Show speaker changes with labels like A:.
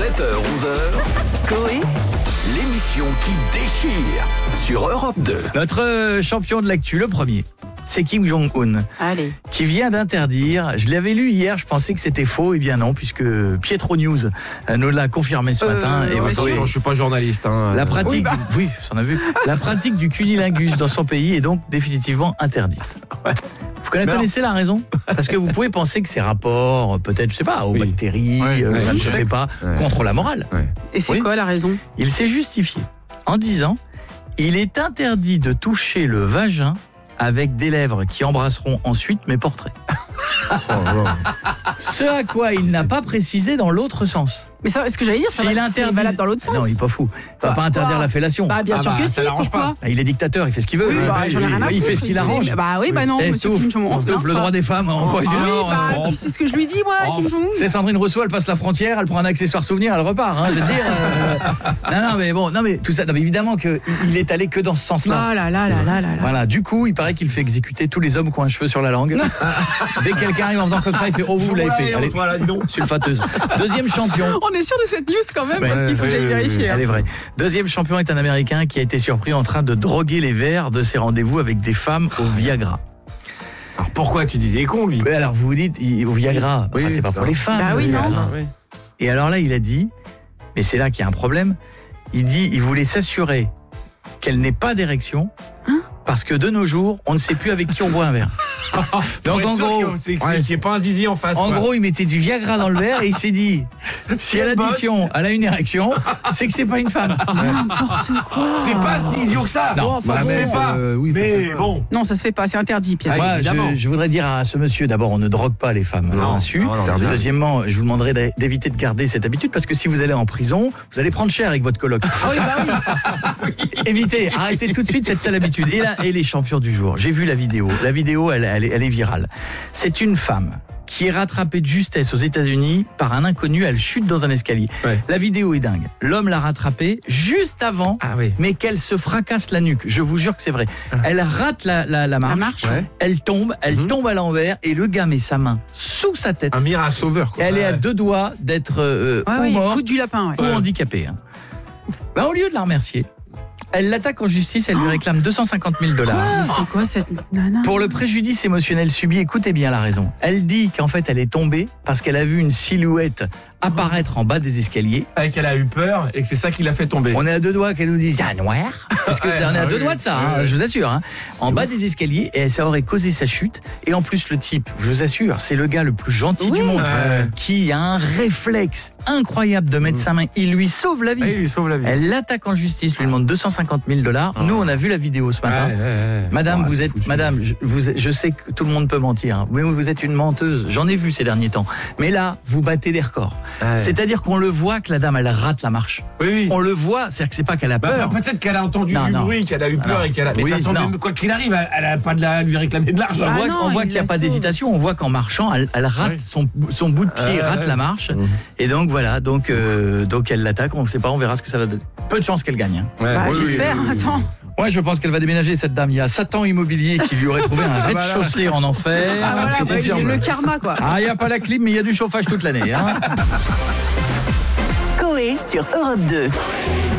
A: 7h-11h, Coé, l'émission qui déchire sur Europe 2.
B: Notre champion de l'actu, le premier, c'est Kim Jong-un.
C: Allez.
B: Qui vient d'interdire, je l'avais lu hier, je pensais que c'était faux, et bien non, puisque Pietro News nous l'a confirmé ce matin. Et
D: Attention, je suis pas journaliste.
B: la pratique, oui, j'en ai vu. La pratique du cunilingus dans son pays est donc définitivement interdite. Vous connaissez la raison? Parce que vous pouvez penser que ces rapports, peut-être, je sais pas, aux bactéries, ça ne se fait pas contre la morale.
C: Et c'est quoi la raison?
B: Il s'est justifié en disant: il est interdit de toucher le vagin avec des lèvres qui embrasseront ensuite mes portraits. Ce à quoi il n'a pas précisé dans l'autre sens.
C: Mais ça, ce que j'allais dire, c'est valable dans l'autre sens.
B: Non, il est pas fou. Il va pas interdire la fellation.
C: Bah bien sûr que si, pourquoi?
B: Il est dictateur, il fait ce qu'il veut.
C: Oui, j'en ai rien à
B: il
C: foutre.
B: fait ce qu'il arrange.
C: Bah oui, bah non, monsieur Kim Jong-un.
B: Sauf le droit des femmes en Corée du Nord.
C: C'est ce que je lui dis, moi, Kim Jong-un.
B: C'est Sandrine Rousseau, elle passe la frontière, elle prend un accessoire souvenir, elle repart. Je veux dire. Non, mais tout ça. Non, mais évidemment qu'il est allé que dans ce sens-là.
C: Ah là.
B: Voilà. Du coup, il paraît qu'il fait exécuter tous les hommes qui ont un cheveu sur la langue. Dès que quelqu'un arrive en faisant comme ça, il fait: oh, vous l'avez fait. Allez, sulfateuse. Deuxième champion.
C: On est sûr de cette news quand même, parce qu'il faut que j'aille vérifier.
B: Elle est vraie. Deuxième champion est un Américain qui a été surpris en train de droguer les verres de ses rendez-vous avec des femmes au Viagra.
D: Alors pourquoi tu disais con, lui?
B: Alors vous vous dites, au Viagra, c'est pas pour les femmes.
C: Bah oui, non.
B: Et alors là, il a dit, mais c'est là qu'il y a un problème, il voulait s'assurer qu'elle n'ait pas d'érection, parce que de nos jours, on ne sait plus avec qui on boit un verre. Donc en gros,
D: c'est qu'il n'y ait pas un zizi en face.
B: En gros, il mettait du Viagra dans le verre et il s'est dit, si à l'addition, elle a une érection, c'est que c'est pas une femme.
C: N'importe quoi.
D: C'est pas si idiot que ça.
B: Non,
D: ça se fait pas. Mais bon.
C: Non, ça se fait pas, c'est interdit, Pierre.
B: Moi, je voudrais dire à ce monsieur, d'abord, on ne drogue pas les femmes insu. Deuxièmement, je vous demanderai d'éviter de garder cette habitude, parce que si vous allez en prison, vous allez prendre cher avec votre coloc.
C: Ah oui, bah oui.
B: Évitez, arrêtez tout de suite cette sale habitude. Et là, les champions du jour. J'ai vu la vidéo. La vidéo, elle est virale. C'est une femme qui est rattrapée de justesse aux États-Unis par un inconnu. Elle chute dans un escalier. La vidéo est dingue. L'homme l'a rattrapée juste avant, mais qu'elle se fracasse la nuque. Je vous jure que c'est vrai. Elle rate la marche. Elle tombe à l'envers et le gars met sa main sous sa tête.
D: Un miracle sauveur.
B: Elle est à deux doigts d'être ou morte
C: coup du lapin,
B: ou handicapée. Au lieu de la remercier, elle l'attaque en justice, elle lui réclame $250 000.
C: C'est quoi cette nana?
B: Pour le préjudice émotionnel subi, écoutez bien la raison. Elle dit qu'en fait elle est tombée parce qu'elle a vu une silhouette apparaître en bas des escaliers.
D: Et qu'elle a eu peur et que c'est ça qui l'a fait tomber.
B: On est à deux doigts qu'elle nous dise: ah, noir. Parce qu'on est à deux doigts de ça, je vous assure. En bas des escaliers, et ça aurait causé sa chute. Et en plus, le type, je vous assure, c'est le gars le plus gentil du monde, qui a un réflexe incroyable de mettre sa main. Il lui sauve la vie. Elle l'attaque en justice, lui demande $250 000. Nous, on a vu la vidéo ce matin. Madame, je sais que tout le monde peut mentir, mais vous êtes une menteuse. J'en ai vu ces derniers temps. Mais là, vous battez des records. C'est-à-dire qu'on le voit que la dame, elle rate la marche. On le voit, c'est-à-dire que c'est pas qu'elle a peur.
D: Peut-être qu'elle a entendu du bruit, qu'elle a eu peur et qu'elle a. Mais de toute façon, même quoi qu'il arrive, elle a pas de lui réclamer de l'argent.
B: On voit qu'il n'y a pas d'hésitation. On voit qu'en marchant, elle rate son bout de pied, rate la marche. Et donc voilà, donc elle l'attaque. On ne sait pas, on verra ce que ça va donner. Peu de chance qu'elle gagne.
C: J'espère. Attends.
B: Moi, je pense qu'elle va déménager, cette dame. Il y a Satan Immobilier qui lui aurait trouvé un rez-de-chaussée en enfer.
C: Le karma, quoi.
B: Il n'y a pas la clim, mais il y a du chauffage toute l'année.
E: Coé sur Europe 2.